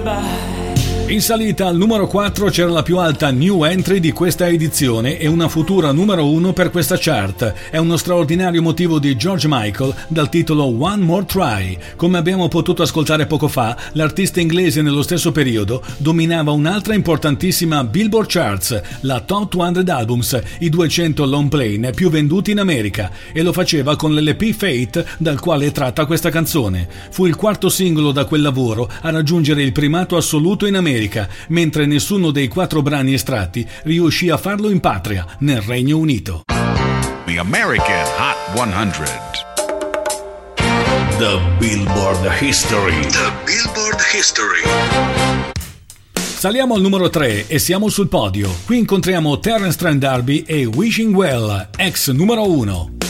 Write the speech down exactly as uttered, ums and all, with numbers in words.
In salita al numero quattro c'era la più alta new entry di questa edizione e una futura numero uno per questa chart. È uno straordinario motivo di George Michael dal titolo One More Try. Come abbiamo potuto ascoltare poco fa, l'artista inglese nello stesso periodo dominava un'altra importantissima Billboard Charts, la Top duecento Albums, i duecento long play più venduti in America, e lo faceva con l'L P Fate dal quale è tratta questa canzone. Fu il quarto singolo da quel lavoro a raggiungere il primato assoluto in America, mentre nessuno dei quattro brani estratti riuscì a farlo in patria, nel Regno Unito. The American Hot hundred. The Billboard History. The Billboard History. Saliamo al numero tre e siamo sul podio. Qui incontriamo Terence Trent D'Arby e Wishing Well, ex numero uno.